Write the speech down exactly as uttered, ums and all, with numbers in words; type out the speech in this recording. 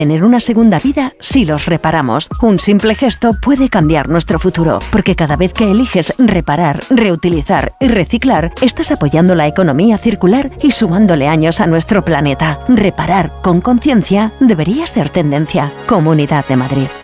tener una segunda vida si los reparamos. Un simple gesto puede cambiar nuestro futuro, porque cada vez que eliges reparar, reutilizar y reciclar, estás apoyando la economía circular y sumándole años a nuestro planeta. Reparar con conciencia debería ser tendencia. Comunidad de Madrid.